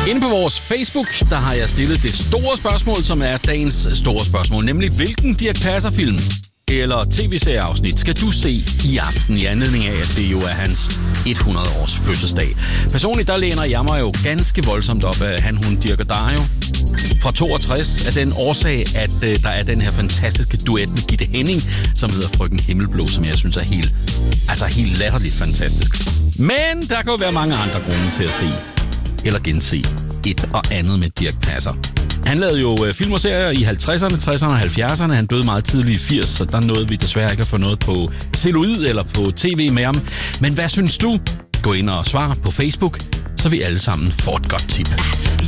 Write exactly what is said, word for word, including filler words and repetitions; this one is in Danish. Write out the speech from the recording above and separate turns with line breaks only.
Inde på vores Facebook, der har jeg stillet det store spørgsmål, som er dagens store spørgsmål, nemlig hvilken Dirch Passer-film eller tv-serieafsnit skal du se i aften i anledning af, at det jo er hans hundrede års fødselsdag. Personligt der læner jeg mig jo ganske voldsomt op af Han, Hun, Dirch og Dario fra toogtres af den årsag, at øh, der er den her fantastiske duet med Gitte Henning, som hedder Frøken Himmelblå, som jeg synes er helt, altså helt latterligt fantastisk. Men der kan jo være mange andre grunde til at se eller gense et og andet med Dirch Passer. Han lavede jo film og serier i halvtredserne, tresserne og halvfjerdserne. Han døde meget tidligt i firs, så der nåede vi desværre ikke at få noget på celluloid eller på tv med ham. Men hvad synes du? Gå ind og svar på Facebook, så vi alle sammen får et godt tip.